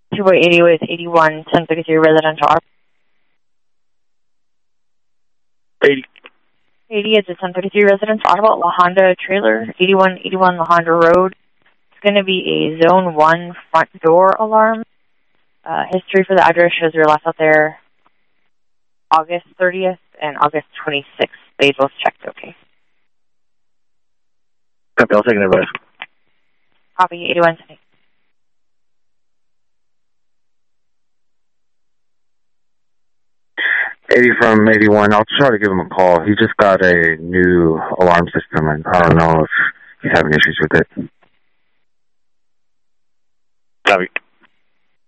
280 with 81, 1033 residential. 80. 80 is a 1033 residential auto, La Honda trailer, 8181 La Honda Road. It's going to be a Zone 1 front door alarm. History for the address shows your last out there August 30th and August 26th. They both checked okay. Copy, I'll take it, everybody. Copy, 81. 80 from 81. I'll try to give him a call. He just got a new alarm system, and I don't know if he's having issues with it. Copy.